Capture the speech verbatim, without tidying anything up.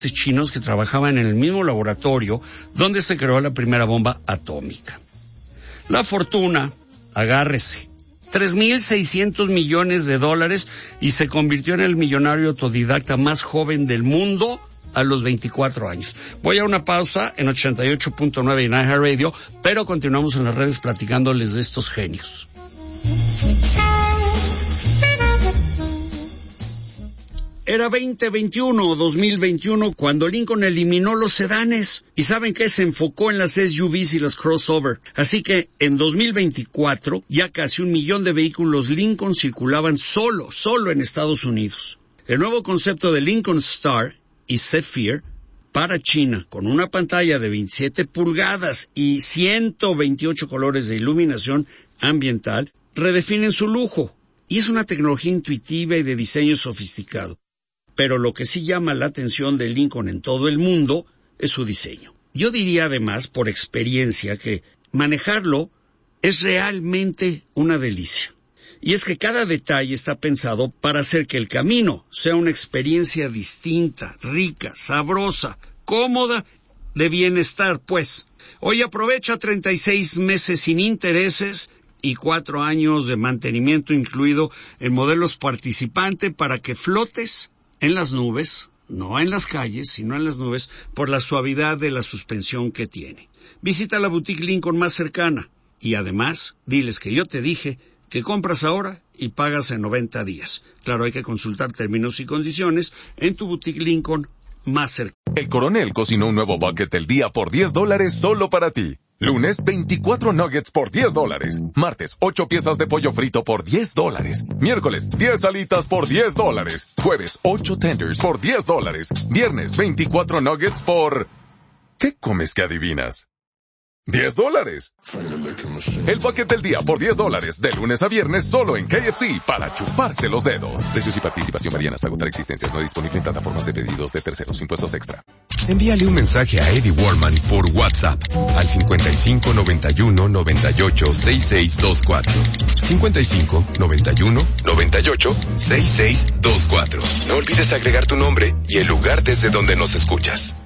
chinos que trabajaban en el mismo laboratorio donde se creó la primera bomba atómica. La fortuna, agárrese, tres mil seiscientos millones de dólares y se convirtió en el millonario autodidacta más joven del mundo a los veinticuatro años. Voy a una pausa en ochenta y ocho punto nueve en iHeartRadio, pero continuamos en las redes platicándoles de estos genios. Era veinte veintiuno o dos mil veintiuno cuando Lincoln eliminó los sedanes. ¿Y saben qué? Se enfocó en las S U Vs y las crossover. Así que en dos mil veinticuatro ya casi un millón de vehículos Lincoln circulaban solo, solo en Estados Unidos. El nuevo concepto de Lincoln Star y Zephyr para China, con una pantalla de veintisiete pulgadas y ciento veintiocho colores de iluminación ambiental, redefinen su lujo. Y es una tecnología intuitiva y de diseño sofisticado. Pero lo que sí llama la atención de Lincoln en todo el mundo es su diseño. Yo diría además, por experiencia, que manejarlo es realmente una delicia. Y es que cada detalle está pensado para hacer que el camino sea una experiencia distinta, rica, sabrosa, cómoda, de bienestar, pues. Hoy aprovecha treinta y seis meses sin intereses y cuatro años de mantenimiento incluido en modelos participantes para que flotes en las nubes, no en las calles, sino en las nubes, por la suavidad de la suspensión que tiene. Visita la boutique Lincoln más cercana y además diles que yo te dije que compras ahora y pagas en noventa días. Claro, hay que consultar términos y condiciones en tu boutique Lincoln más cercana. El Coronel cocinó un nuevo bucket del día por diez dólares solo para ti. Lunes, veinticuatro nuggets por diez dólares. Martes, ocho piezas de pollo frito por diez dólares. Miércoles, diez alitas por diez dólares. Jueves, ocho tenders por diez dólares. Viernes, veinticuatro nuggets por... ¿Qué comes que adivinas? diez dólares. El bucket del día por diez dólares, de lunes a viernes, solo en K F C, para chuparse los dedos. Precios y participación varían hasta agotar existencias. No disponible en plataformas de pedidos de terceros. Impuestos extra. Envíale un mensaje a Eddie Warman por WhatsApp al cincuenta y cinco noventa y uno noventa y ocho sesenta y seis veinticuatro. cincuenta y cinco noventa y uno noventa y ocho sesenta y seis veinticuatro. No olvides agregar tu nombre y el lugar desde donde nos escuchas.